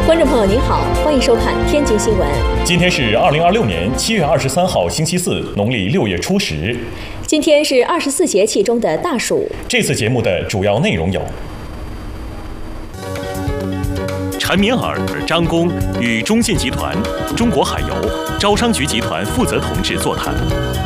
观众朋友您好，欢迎收看天津新闻。 今天是2026年7月23号，星期四，农历6月初10。 今天是24节气中的大暑。 这次节目的主要内容有：陈敏尔、张工与中信集团、中国海油、招商局集团负责同志座谈；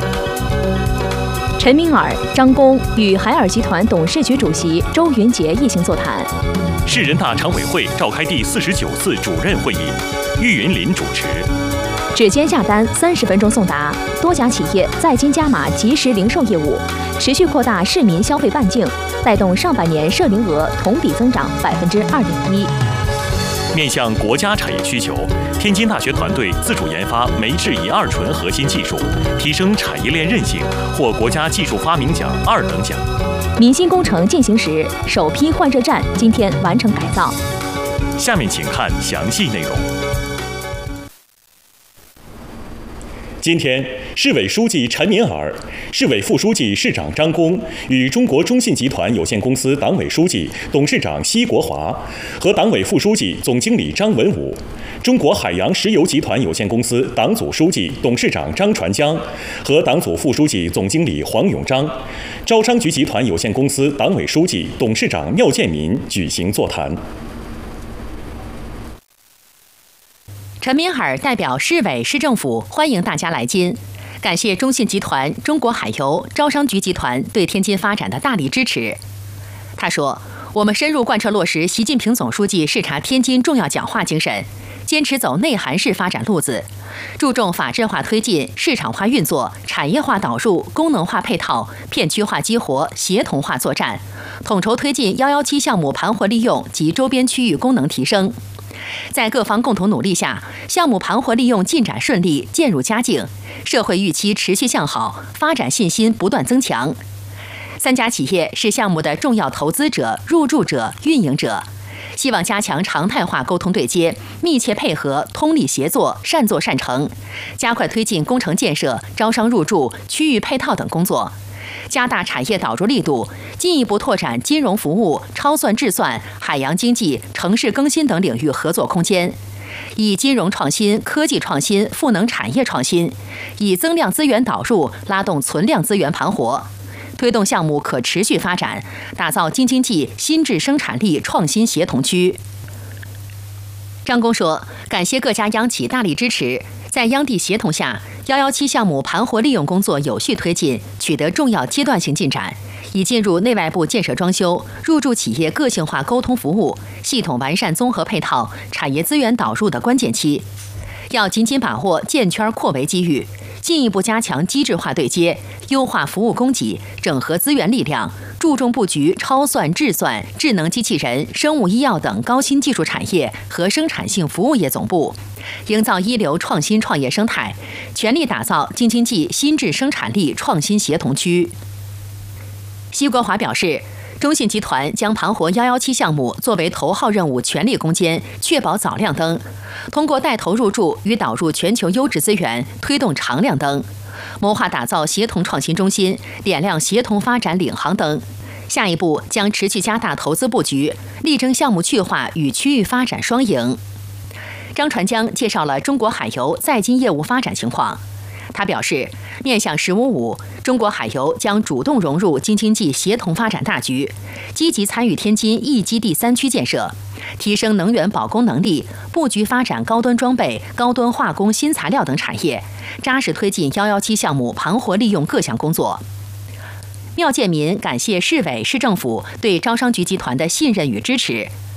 陈敏尔、张工与海尔集团董事局主席周云杰一行座谈； 市人大常委会召开第49次主任会议，郁云林主持； 指尖下单30分钟送达，多家企业在京加码即时零售业务，持续扩大市民消费半径，带动上半年涉零额同比增长2.1%。 面向国家产业需求，天津大学团队自主研发酶制乙二醇核心技术，提升产业链韧性，获国家技术发明奖2等奖。 民心工程进行时，首批换热站今天完成改造。 下面请看详细内容。今天，市委书记陈敏尔、市委副书记、市长张工与中国中信集团有限公司党委书记、董事长奚国华和党委副书记、总经理张文武，中国海洋石油集团有限公司党组书记、董事长张传江和党组副书记、总经理黄永章，招商局集团有限公司党委书记、董事长廖建民举行座谈。 陈敏尔代表市委市政府欢迎大家来津，感谢中信集团、中国海油、招商局集团对天津发展的大力支持。他说，我们深入贯彻落实习近平总书记视察天津重要讲话精神，坚持走内涵式发展路子，注重法治化推进、市场化运作、产业化导入、功能化配套、片区化激活、协同化作战，统筹推进117项目盘活利用及周边区域功能提升。在各方共同努力下，项目盘活利用进展顺利，渐入佳境，社会预期持续向好，发展信心不断增强。3家企业是项目的重要投资者、入驻者、运营者，希望加强常态化沟通对接，密切配合，通力协作，善作善成，加快推进工程建设、招商入驻、区域配套等工作，加大产业导入力度，进一步拓展金融服务、超算智算、海洋经济、城市更新等领域合作空间，以金融创新、科技创新赋能产业创新，以增量资源导入拉动存量资源盘活，推动项目可持续发展，打造京津冀新质生产力创新协同区。张工说，感谢各家央企大力支持，在央地协同下，117项目盘活利用工作有序推进，取得重要阶段性进展，已进入内外部建设装修、入驻企业个性化沟通服务、系统完善综合配套、产业资源导入的关键期。要紧紧把握建圈扩围机遇，进一步加强机制化对接，优化服务供给，整合资源力量，注重布局超算、智算、智能机器人、生物医药等高新技术产业和生产性服务业总部，营造一流创新创业生态，全力打造京津冀新质生产力创新协同区。奚国华表示，中信集团将盘活117项目作为头号任务全力攻坚，确保早亮灯，通过带头入驻与导入全球优质资源，推动长亮灯，谋划打造协同创新中心，点亮协同发展领航灯。下一步将持续加大投资布局，力争项目去化与区域发展双赢。张传江介绍了中国海油在京业务发展情况。他表示，面向“15+5”，中国海油将主动融入京津冀协同发展大局，积极参与天津一基地3区建设，提升能源保供能力，布局发展高端装备、高端化工新材料等产业，扎实推进117项目盘活利用各项工作。廖建民感谢市委市政府对招商局集团的信任与支持，